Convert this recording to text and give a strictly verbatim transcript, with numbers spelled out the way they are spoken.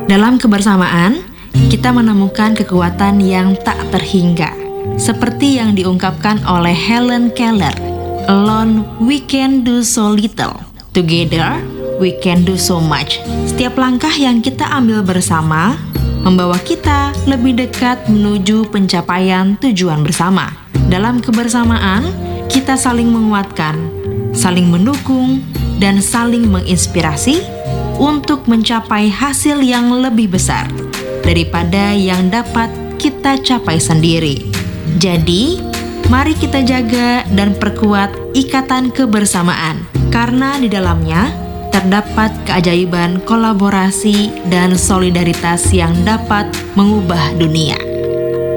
Dalam kebersamaan, kita menemukan kekuatan yang tak terhingga, seperti yang diungkapkan oleh Helen Keller. Alone we can do so little, together we can do so much. Setiap langkah yang kita ambil bersama membawa kita lebih dekat menuju pencapaian tujuan bersama. Dalam kebersamaan, kita saling menguatkan, saling mendukung, dan saling menginspirasi untuk mencapai hasil yang lebih besar daripada yang dapat kita capai sendiri. Jadi, mari kita jaga dan perkuat ikatan kebersamaan, karena di dalamnya terdapat keajaiban kolaborasi dan solidaritas yang dapat mengubah dunia.